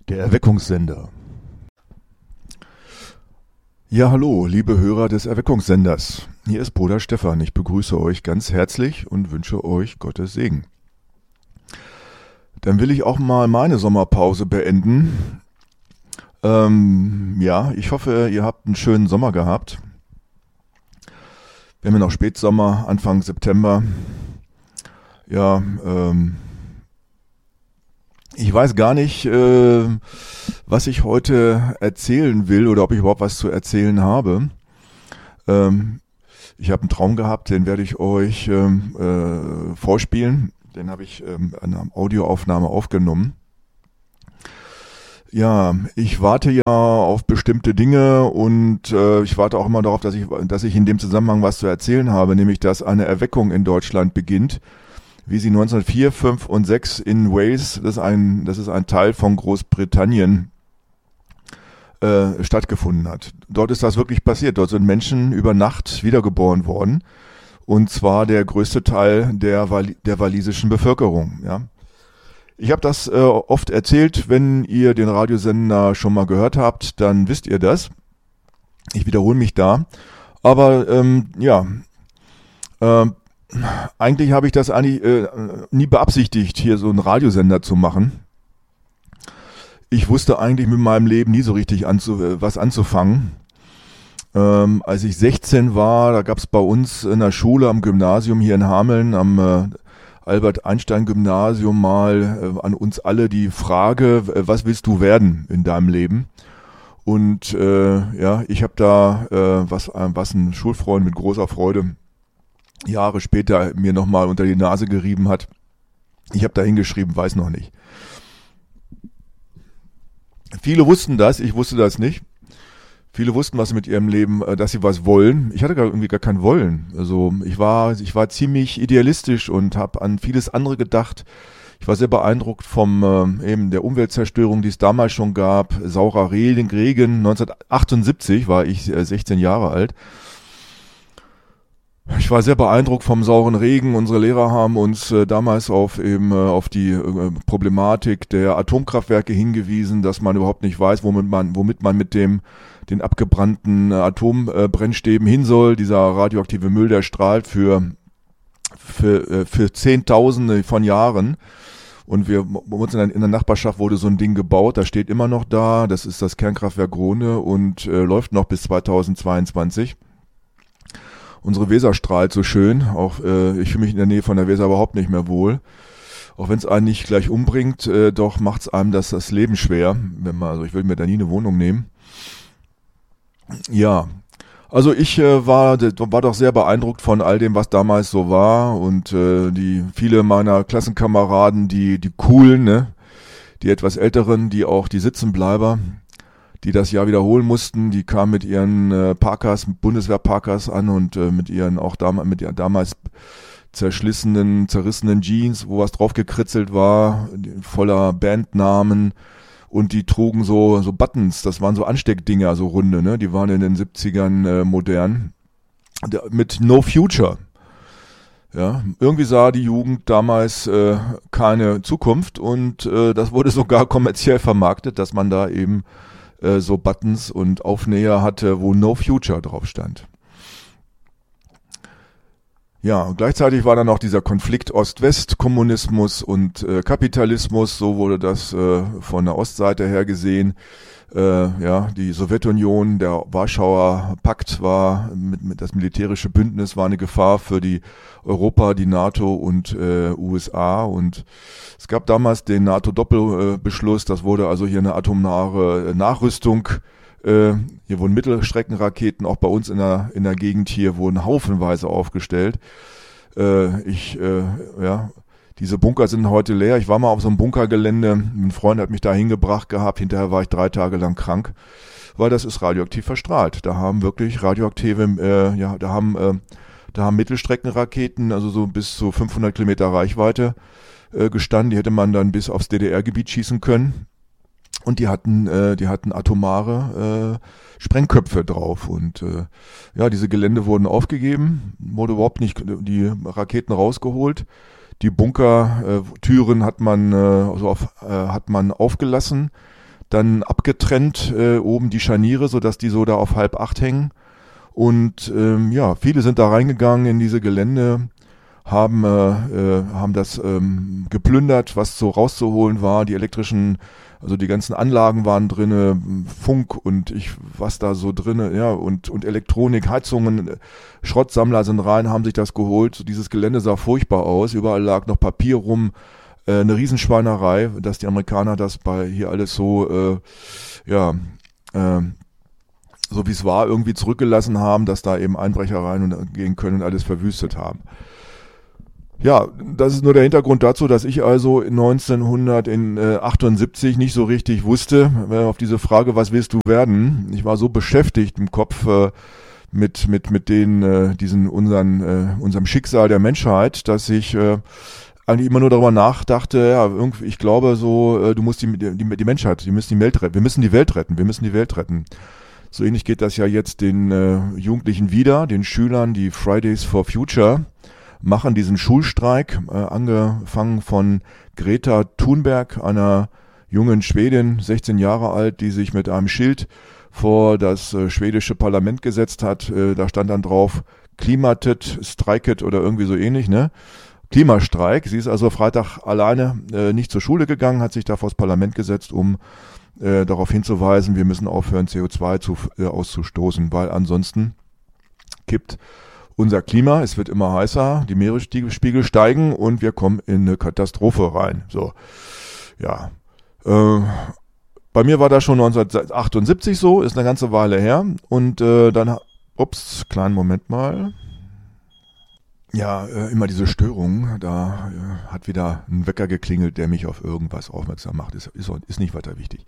Der Erweckungssender. Ja, hallo, liebe Hörer des Erweckungssenders. Hier ist Bruder Stefan. Ich begrüße euch ganz herzlich und wünsche euch Gottes Segen. Dann will ich auch mal meine Sommerpause beenden. Ich hoffe, ihr habt einen schönen Sommer gehabt. Wir haben ja noch Spätsommer, Anfang September. Ja, ich weiß gar nicht, was ich heute erzählen will oder ob ich überhaupt was zu erzählen habe. Ich habe einen Traum gehabt, den werde ich euch vorspielen. Den habe ich an einer Audioaufnahme aufgenommen. Ja, ich warte ja auf bestimmte Dinge und ich warte auch immer darauf, dass ich in dem Zusammenhang was zu erzählen habe, nämlich dass eine Erweckung in Deutschland beginnt, wie sie 1904, 5 und 6 in Wales, das ist ein Teil von Großbritannien, stattgefunden hat. Dort ist das wirklich passiert. Dort sind Menschen über Nacht wiedergeboren worden, und zwar der größte Teil der walisischen Bevölkerung. Ja. Ich habe das oft erzählt. Wenn ihr den Radiosender schon mal gehört habt, dann wisst ihr das. Ich wiederhole mich da. Aber eigentlich habe ich das nie beabsichtigt, hier so einen Radiosender zu machen. Ich wusste eigentlich mit meinem Leben nie so richtig was anzufangen. Als ich 16 war, da gab es bei uns in der Schule am Gymnasium hier in Hameln, am Albert-Einstein-Gymnasium mal an uns alle die Frage, was willst du werden in deinem Leben? Und ich habe da was ein Schulfreund mit großer Freude Jahre später mir nochmal unter die Nase gerieben hat. Ich habe da hingeschrieben, weiß noch nicht. Viele wussten das, ich wusste das nicht. Viele wussten was mit ihrem Leben, dass sie was wollen. Ich hatte irgendwie gar kein Wollen. Also ich war ziemlich idealistisch und habe an vieles andere gedacht. Ich war sehr beeindruckt vom eben der Umweltzerstörung, die es damals schon gab. Saurer Regen. 1978 war ich 16 Jahre alt. Ich war sehr beeindruckt vom sauren Regen. Unsere Lehrer haben uns damals auf die Problematik der Atomkraftwerke hingewiesen, dass man überhaupt nicht weiß, womit man mit den abgebrannten Atombrennstäben hin soll. Dieser radioaktive Müll, der strahlt für Zehntausende von Jahren. Und bei uns in der Nachbarschaft wurde so ein Ding gebaut, das steht immer noch da. Das ist das Kernkraftwerk Grohne und läuft noch bis 2022. Unsere Weser strahlt so schön, auch ich fühle mich in der Nähe von der Weser überhaupt nicht mehr wohl. Auch wenn es einen nicht gleich umbringt, doch macht es einem das Leben schwer. Ich will mir da nie eine Wohnung nehmen. Ja, also ich war doch sehr beeindruckt von all dem, was damals so war, und viele meiner Klassenkameraden, die coolen, ne, die etwas älteren, die Sitzenbleiber, die das Jahr wiederholen mussten, die kamen mit ihren Bundeswehr-Parkers an und mit ihren damals zerrissenen Jeans, wo was drauf gekritzelt war, voller Bandnamen, und die trugen so Buttons, das waren so Ansteckdinger, so runde, ne, die waren in den 70ern modern, mit No Future. Ja, irgendwie sah die Jugend damals keine Zukunft, und das wurde sogar kommerziell vermarktet, dass man da eben so Buttons und Aufnäher hatte, wo No Future drauf stand. Ja, und gleichzeitig war dann noch dieser Konflikt Ost-West, Kommunismus und Kapitalismus, so wurde das von der Ostseite her gesehen. Die Sowjetunion, der Warschauer Pakt war, das militärische Bündnis war eine Gefahr für die Europa, die NATO und USA, und es gab damals den NATO-Doppelbeschluss, das wurde also hier eine atomare Nachrüstung. Hier wurden Mittelstreckenraketen, auch bei uns in der Gegend hier, wurden haufenweise aufgestellt. Diese Bunker sind heute leer. Ich war mal auf so einem Bunkergelände, ein Freund hat mich da hingebracht gehabt, hinterher war ich 3 Tage lang krank, weil das ist radioaktiv verstrahlt. Da haben wirklich da haben Mittelstreckenraketen, also so bis zu 500 Kilometer Reichweite gestanden. Die hätte man dann bis aufs DDR-Gebiet schießen können. Und die hatten atomare Sprengköpfe drauf, und diese Gelände wurden aufgegeben, wurde überhaupt nicht die Raketen rausgeholt. Die Bunkertüren hat man aufgelassen. dann abgetrennt oben die Scharniere, sodass die so da auf 7:30 hängen. Und ja, viele sind da reingegangen in diese Gelände, haben das geplündert, was so rauszuholen war. Die elektrischen, also die ganzen Anlagen waren drinne, Funk und was da so drinne, ja, und Elektronik, Heizungen, Schrottsammler sind rein, haben sich das geholt. So, dieses Gelände sah furchtbar aus, überall lag noch Papier rum, eine Riesenschweinerei, dass die Amerikaner das bei hier alles so, so wie es war, irgendwie zurückgelassen haben, dass da eben Einbrecher rein und gehen können und alles verwüstet haben. Ja, das ist nur der Hintergrund dazu, dass ich also 1978 nicht so richtig wusste, auf diese Frage, was willst du werden? Ich war so beschäftigt im Kopf mit unserem Schicksal der Menschheit, dass ich eigentlich immer nur darüber nachdachte, ja, irgendwie, ich glaube so, du musst die Menschheit, wir müssen die Welt retten. So ähnlich geht das ja jetzt den Jugendlichen wieder, den Schülern, die Fridays for Future machen diesen Schulstreik, angefangen von Greta Thunberg, einer jungen Schwedin, 16 Jahre alt, die sich mit einem Schild vor das schwedische Parlament gesetzt hat. Da stand dann drauf, Klimatet, Streiket oder irgendwie so ähnlich, ne? Klimastreik. Sie ist also Freitag alleine nicht zur Schule gegangen, hat sich da vors Parlament gesetzt, um darauf hinzuweisen, wir müssen aufhören, CO2 auszustoßen, weil ansonsten kippt unser Klima, es wird immer heißer, die Meeresspiegel steigen und wir kommen in eine Katastrophe rein. So, ja. Bei mir war das schon 1978 so, ist eine ganze Weile her. Und dann, kleinen Moment mal. Ja, immer diese Störung, da hat wieder ein Wecker geklingelt, der mich auf irgendwas aufmerksam macht. Ist nicht weiter wichtig.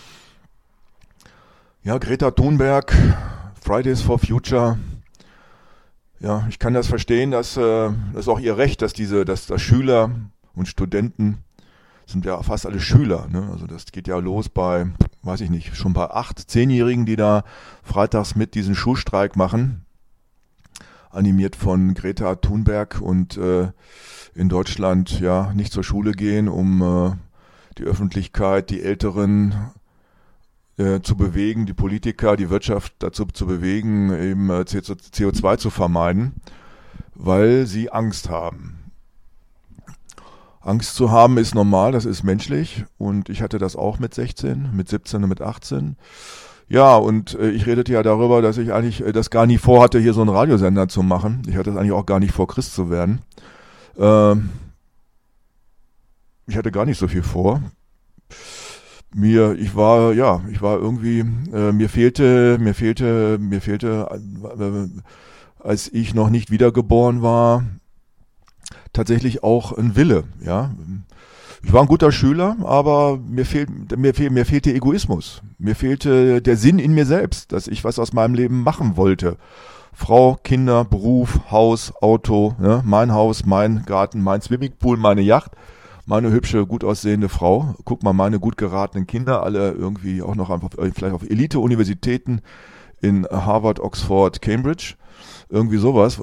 Ja, Greta Thunberg, Fridays for Future. Ja, ich kann das verstehen, das ist auch ihr Recht, dass Schüler und Studenten, sind ja fast alle Schüler, ne? Also das geht ja los bei, weiß ich nicht, schon bei 8-, 10-Jährigen, die da freitags mit diesen Schulstreik machen, animiert von Greta Thunberg und in Deutschland ja nicht zur Schule gehen, um die Öffentlichkeit, die Älteren zu bewegen, die Politiker, die Wirtschaft dazu zu bewegen, eben CO2 zu vermeiden, weil sie Angst haben. Angst zu haben ist normal, das ist menschlich und ich hatte das auch mit 16, mit 17 und mit 18. Ja, und ich redete ja darüber, dass ich eigentlich das gar nie vorhatte, hier so einen Radiosender zu machen. Ich hatte das eigentlich auch gar nicht vor, Christ zu werden. Ich hatte gar nicht so viel vor. Mir fehlte, als ich noch nicht wiedergeboren war, tatsächlich auch ein Wille, ja. Ich war ein guter Schüler, aber mir fehlte Egoismus. Mir fehlte der Sinn in mir selbst, dass ich was aus meinem Leben machen wollte. Frau, Kinder, Beruf, Haus, Auto, ne? Mein Haus, mein Garten, mein Swimmingpool, meine Yacht. Meine hübsche, gut aussehende Frau. Guck mal, meine gut geratenen Kinder, alle irgendwie auch noch vielleicht auf Elite-Universitäten in Harvard, Oxford, Cambridge. Irgendwie sowas,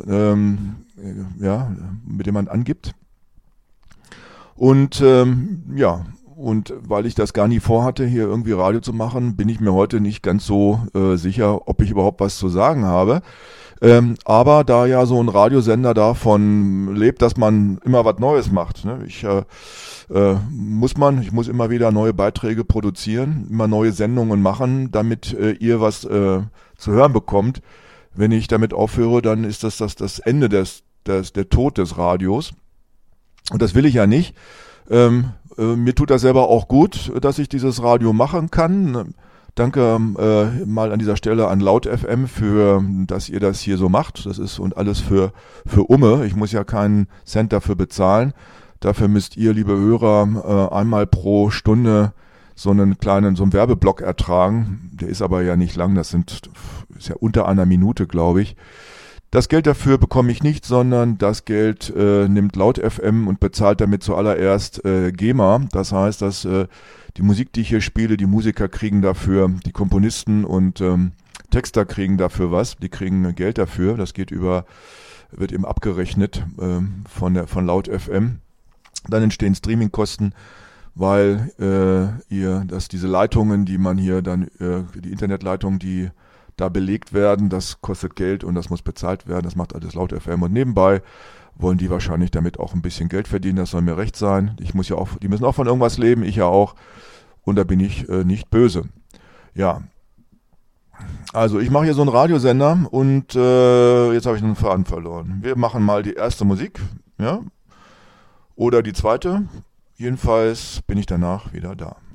mit dem man angibt. Und und weil ich das gar nie vorhatte, hier irgendwie Radio zu machen, bin ich mir heute nicht ganz so sicher, ob ich überhaupt was zu sagen habe. Aber da ja so ein Radiosender davon lebt, dass man immer was Neues macht, ne? Ich muss immer wieder neue Beiträge produzieren, immer neue Sendungen machen, damit ihr was zu hören bekommt. Wenn ich damit aufhöre, dann ist das Ende der Tod des Radios. Und das will ich ja nicht. Mir tut das selber auch gut, dass ich dieses Radio machen kann. Danke mal an dieser Stelle an Laut FM dass ihr das hier so macht. Das ist und alles für Umme. Ich muss ja keinen Cent dafür bezahlen. Dafür müsst ihr, liebe Hörer, einmal pro Stunde so einen Werbeblock ertragen. Der ist aber ja nicht lang. ist ja unter einer Minute, glaube ich. Das Geld dafür bekomme ich nicht, sondern das Geld nimmt Laut FM und bezahlt damit zuallererst GEMA. Das heißt, dass die Musik, die ich hier spiele, die Musiker kriegen dafür, die Komponisten und Texter kriegen dafür was. Die kriegen Geld dafür. Das wird eben abgerechnet von Laut FM. Dann entstehen Streamingkosten weil diese Leitungen, die man hier dann, die Internetleitungen, die da belegt werden, das kostet Geld und das muss bezahlt werden, das macht alles Laut FM und nebenbei wollen die wahrscheinlich damit auch ein bisschen Geld verdienen, das soll mir recht sein. Die müssen auch von irgendwas leben, ich ja auch und da bin ich nicht böse. Ja, also ich mache hier so einen Radiosender und jetzt habe ich einen Faden verloren. Wir machen mal die erste Musik, ja, oder die zweite. Jedenfalls bin ich danach wieder da.